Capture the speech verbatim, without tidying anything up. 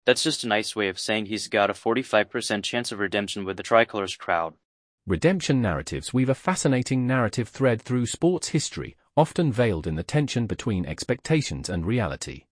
That's just a nice way of saying he's got a forty-five percent chance of redemption with the Tricolor's crowd. Redemption narratives weave a fascinating narrative thread through sports history, often veiled in the tension between expectations and reality.